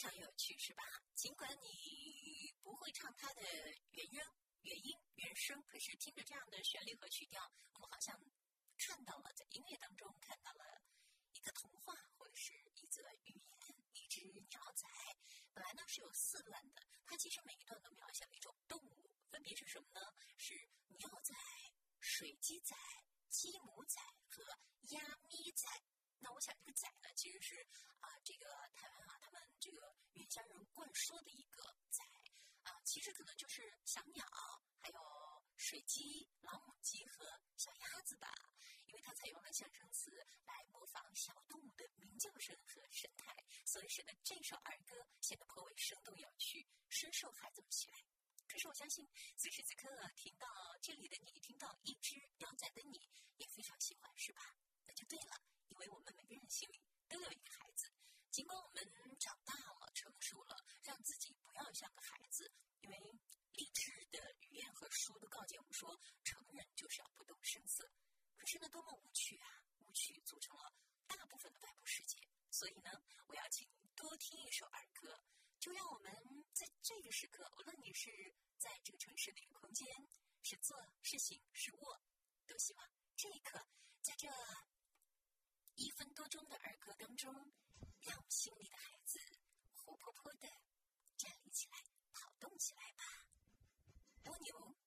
常有趣，是吧？尽管你不会唱它的原音、原声，可是听着这样的旋律和曲调，我们好像看到了在音乐当中看到了一个童话，或者是一则寓言，一只鸟仔。本来呢是有4段的，它其实每一段都描写了一种动物，分别是什么呢？是鸟仔、水鸡仔、鸡母仔和鸭咪仔。那我想这个仔呢，其实是这个台湾他们这个原乡人灌输的一个仔其实可能就是小鸟，还有水鸡、老母鸡和小鸭子吧，因为它采用了象声词来模仿小动物的鸣叫声和神态，所以使得这首儿歌显得颇为生动有趣，深受孩子们喜爱。可是我相信此时此刻听到这里的你，听到一只鸟仔的你也非常喜欢，是吧？那就对了，因为我们每个人心里都有一个孩子，尽管我们长大了成熟了，让自己不要像个孩子，因为励志的语言和书都告诫我们说成人就是要不动声色，可是呢多么无趣啊，无趣组成了大部分的外部世界。所以呢我要请你多听一首儿歌，就让我们在这个时刻，无论你是在这个城市的一个空间，是坐是醒是卧，都希望这一刻在这1分多钟的儿歌当中，让心里的孩子活泼泼的站立起来，跑动起来吧。蜗牛